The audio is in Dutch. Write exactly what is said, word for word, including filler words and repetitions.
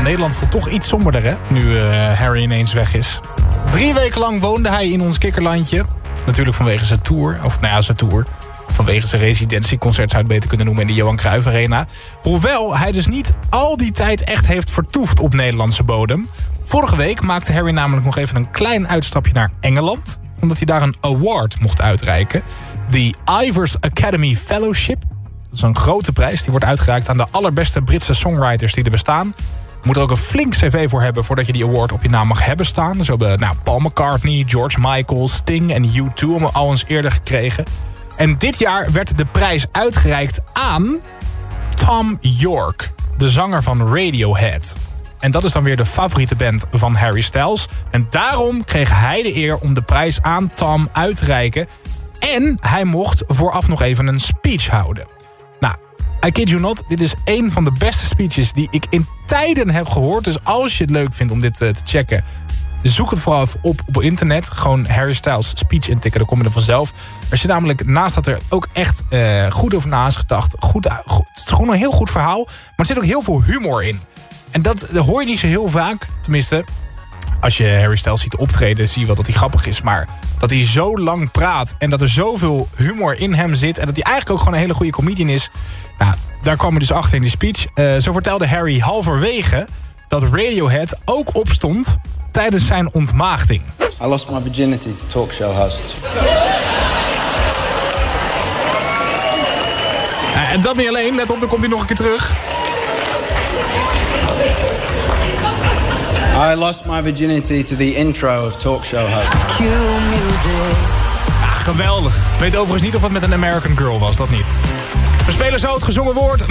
Nederland voelt toch iets somberder, hè? Nu uh, Harry ineens weg is. Drie weken lang woonde hij in ons kikkerlandje. Natuurlijk vanwege zijn tour. Of nou ja, zijn tour. Vanwege zijn residentieconcert zou je het beter kunnen noemen in de Johan Cruijff Arena. Hoewel hij dus niet al die tijd echt heeft vertoefd op Nederlandse bodem. Vorige week maakte Harry namelijk nog even een klein uitstapje naar Engeland. Omdat hij daar een award mocht uitreiken. De Ivors Academy Fellowship. Dat is een grote prijs. Die wordt uitgereikt aan de allerbeste Britse songwriters die er bestaan. Je moet er ook een flink cv voor hebben voordat je die award op je naam mag hebben staan. Zo hebben nou, Paul McCartney, George Michael, Sting en U twee hem al eens eerder gekregen. En dit jaar werd de prijs uitgereikt aan Thom Yorke, de zanger van Radiohead. En dat is dan weer de favoriete band van Harry Styles. En daarom kreeg hij de eer om de prijs aan Tom uit te reiken. En hij mocht vooraf nog even een speech houden. Nou, I kid you not, dit is een van de beste speeches die ik in tijden heb gehoord. Dus als je het leuk vindt om dit uh, te checken, zoek het vooral even op op internet. Gewoon Harry Styles speech intikken, dan kom je er vanzelf. Er zit namelijk naast dat er ook echt uh, goed over na is gedacht. Goed, goed, het is gewoon een heel goed verhaal. Maar er zit ook heel veel humor in. En dat, dat hoor je niet zo heel vaak. Tenminste, als je Harry Styles ziet optreden, zie je wel dat hij grappig is. Maar dat hij zo lang praat en dat er zoveel humor in hem zit. En dat hij eigenlijk ook gewoon een hele goede comedian is. Nou, daar kwam we dus achter in die speech. Uh, zo vertelde Harry halverwege dat Radiohead ook opstond tijdens zijn ontmaagding. I lost my virginity to talkshow host. Uh, en dat niet alleen. Let op, dan komt hij nog een keer terug. I lost my virginity to the intro of talkshow host. Ja, geweldig. Weet overigens niet of het met een American Girl was, dat niet. We spelen zo het gezongen woord.